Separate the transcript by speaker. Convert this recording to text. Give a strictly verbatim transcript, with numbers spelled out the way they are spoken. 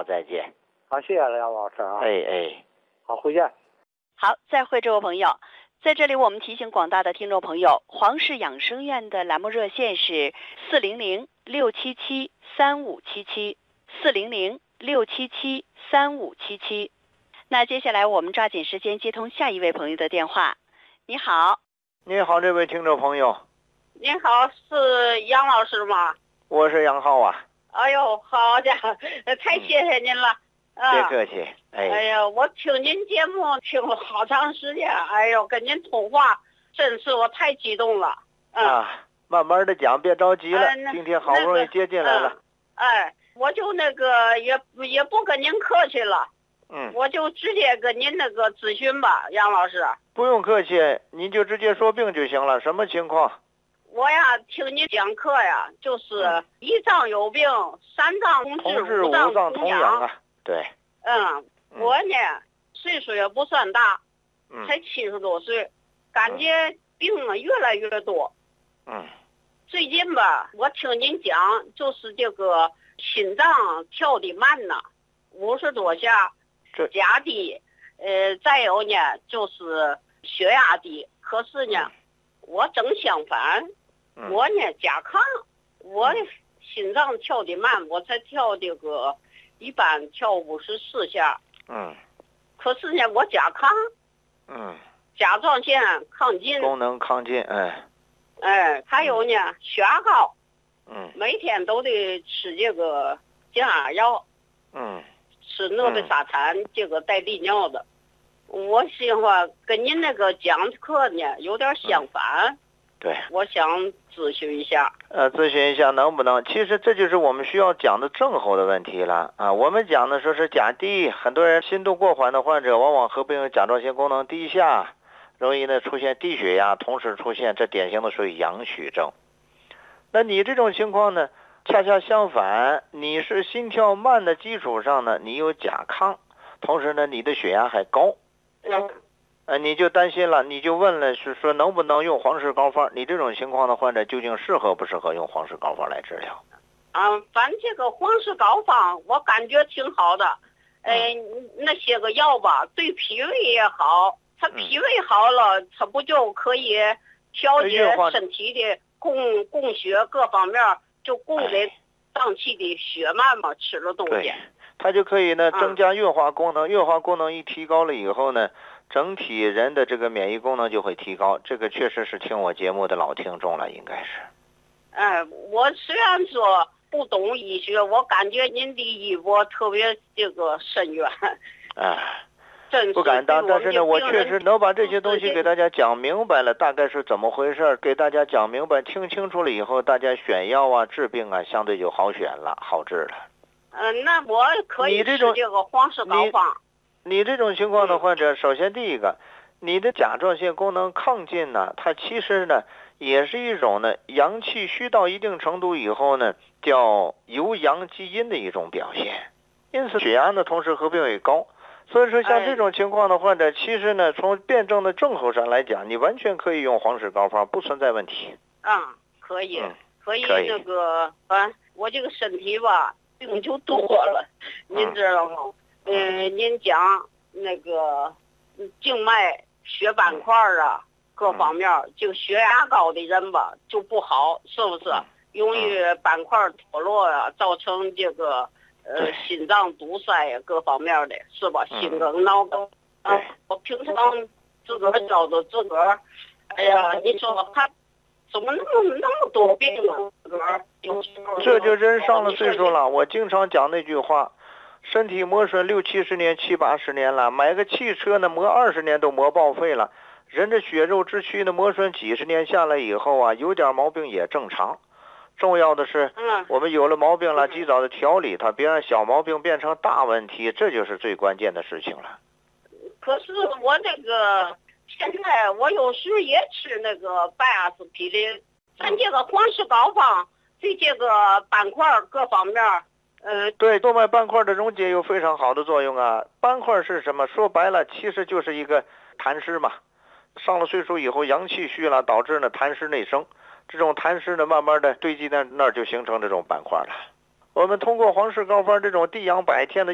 Speaker 1: 再见。
Speaker 2: 好，谢谢了杨老师啊。
Speaker 1: 哎哎，
Speaker 2: 好，回见。
Speaker 3: 好，再会，这位朋友。在这里，我们提醒广大的听众朋友，黄氏养生院的栏目热线是四零零六七七三五七七，四零零六七七三五七七。那接下来我们抓紧时间接通下一位朋友的电话。你好。
Speaker 1: 你好，这位听众朋友。
Speaker 4: 您好，是杨老师吗？
Speaker 1: 我是杨浩啊。
Speaker 4: 哎呦，好家伙，太谢谢您了。
Speaker 1: 嗯、别客气。哎。
Speaker 4: 哎呀，我听您节目听了好长时间，哎呦，跟您通话，真是我太激动了。
Speaker 1: 嗯、啊，慢慢的讲，别着急了。
Speaker 4: 哎、
Speaker 1: 今天好不容易接进来了。
Speaker 4: 嗯、哎，我就那个也也不跟您客气了。
Speaker 1: 嗯。
Speaker 4: 我就直接跟您那个咨询吧，杨老师。
Speaker 1: 不用客气，您就直接说病就行了。什么情况？
Speaker 4: 我呀，听您讲课呀，就是一脏有病，三脏
Speaker 1: 同治，五
Speaker 4: 脏
Speaker 1: 同养啊。对。
Speaker 4: 嗯，我呢岁数也不算大，
Speaker 1: 嗯，
Speaker 4: 才七十多岁，感觉病啊越来越多。
Speaker 1: 嗯。
Speaker 4: 最近吧，我听您讲，就是这个心脏跳得慢呐，五十多下，钾低，呃，再有呢就是血压低。可是呢，
Speaker 1: 嗯、
Speaker 4: 我正相反，
Speaker 1: 嗯、
Speaker 4: 我呢甲亢，我心脏跳得慢，我才跳这个一般跳五十四下。
Speaker 1: 嗯。
Speaker 4: 可是呢，我甲亢。
Speaker 1: 嗯。
Speaker 4: 甲状腺亢进。
Speaker 1: 功能亢进，哎。
Speaker 4: 哎，还有呢，血压高。
Speaker 1: 嗯。
Speaker 4: 每天都得吃这个降压药。
Speaker 1: 嗯。
Speaker 4: 吃诺贝沙坦，嗯、这个带利尿的。我心话跟您那个讲课呢有点相反。
Speaker 1: 嗯、对。
Speaker 4: 我想咨询一下。
Speaker 1: 呃，咨询一下能不能？其实这就是我们需要讲的症候的问题了啊。我们讲的说是钾低，很多人心动过缓的患者往往合并甲状腺功能低下，容易呢出现低血压，同时出现，这典型的属于阳虚症。那你这种情况呢，恰恰相反，你是心跳慢的基础上呢，你有甲亢，同时呢你的血压还高。
Speaker 4: 嗯。
Speaker 1: 呃，你就担心了，你就问了，是说能不能用黄氏膏方？你这种情况的患者究竟适合不适合用黄氏膏方来治疗？
Speaker 4: 嗯，反正这个黄氏膏方我感觉挺好的，哎、呃，那些个药吧，对脾胃也好，它脾胃好了，嗯、它不就可以调节身体的供供血各方面，就供给脏器的血脉嘛？吃了东西，
Speaker 1: 它就可以呢增加运化功能，嗯、运化功能一提高了以后呢，整体人的这个免疫功能就会提高。这个确实是听我节目的老听众了，应该是。
Speaker 4: 哎，我虽然说不懂医学，我感觉您的医博特别这个深远。
Speaker 1: 哎，不敢当，但是呢，我确实能把这些东西给大家讲明白了，大概是怎么回事，给大家讲明白、听清楚了以后，大家选药啊、治病啊，相对就好选了、好治了。
Speaker 4: 嗯、呃，那我可以吃这个黄氏膏方。
Speaker 1: 你这种情况的患者，首先第一个，你的甲状腺功能亢进呢，它其实呢也是一种呢阳气虚到一定程度以后呢，叫由阳及阴的一种表现。因此血压呢同时合并也高，所以说像这种情况的患者，其实呢从辩证的症候上来讲，你完全可以用黄氏膏方，不存在问题。
Speaker 4: 嗯，可以，
Speaker 1: 嗯、
Speaker 4: 可以那个啊，我这个身体吧病就多了，
Speaker 1: 嗯、
Speaker 4: 您知道吗？嗯、呃，您讲那个静脉血板块啊，各方面，就血压高的人吧就不好，是不是？容易板块脱落啊，造成这个呃心脏堵塞呀，各方面的，是吧？心梗、脑梗啊，我平常自个儿找着自个儿，哎呀，你说他怎么那么那么多病啊？自个儿
Speaker 1: 这就人上了岁数了。我经常讲那句话。身体磨损六七十年、七八十年了，买个汽车呢磨二十年都磨报废了。人的血肉之躯呢磨损几十年下来以后啊，有点毛病也正常。重要的是，
Speaker 4: 嗯，
Speaker 1: 我们有了毛病了，及早的调理它，别让小毛病变成大问题，这就是最关键的事情了。
Speaker 4: 可是我这个现在我有时也吃那个拜阿司匹林，咱这个黄氏膏方对这个斑块各方面。呃，
Speaker 1: 对，动脉斑块的溶解有非常好的作用啊。斑块是什么？说白了，其实就是一个痰湿嘛。上了岁数以后，阳气虚了，导致呢痰湿内生。这种痰湿呢，慢慢的堆积在那儿，就形成这种斑块了。我们通过黄氏膏方这种地养百天的